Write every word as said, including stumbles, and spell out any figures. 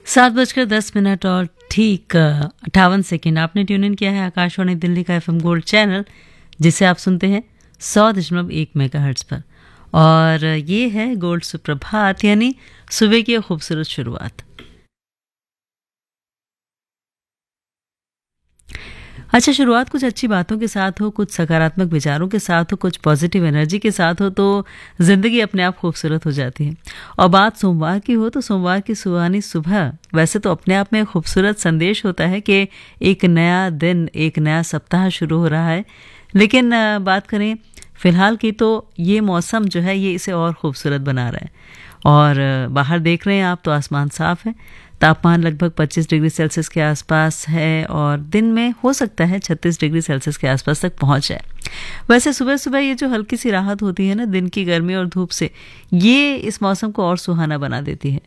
सात बजकर दस मिनट और ठीक अट्ठावन सेकेंड आपने ट्यून इन किया है आकाशवाणी दिल्ली का एफएम गोल्ड चैनल, जिसे आप सुनते हैं सौ दशमलव एक मेगाहर्ट्ज पर। और ये है गोल्ड सुप्रभात, यानी सुबह की खूबसूरत शुरुआत। अच्छा, शुरुआत कुछ अच्छी बातों के साथ हो, कुछ सकारात्मक विचारों के साथ हो, कुछ पॉजिटिव एनर्जी के साथ हो, तो ज़िंदगी अपने आप खूबसूरत हो जाती है। और बात सोमवार की हो तो सोमवार की सुहानी सुबह वैसे तो अपने आप में एक खूबसूरत संदेश होता है कि एक नया दिन, एक नया सप्ताह शुरू हो रहा है। लेकिन बात करें फ़िलहाल की, तो ये मौसम जो है ये इसे और खूबसूरत बना रहा है। और बाहर देख रहे हैं आप तो आसमान साफ़ है, तापमान लगभग पच्चीस डिग्री सेल्सियस के आसपास है और दिन में हो सकता है छत्तीस डिग्री सेल्सियस के आसपास तक पहुंच जाए। वैसे सुबह सुबह ये जो हल्की सी राहत होती है ना दिन की गर्मी और धूप से, ये इस मौसम को और सुहाना बना देती है।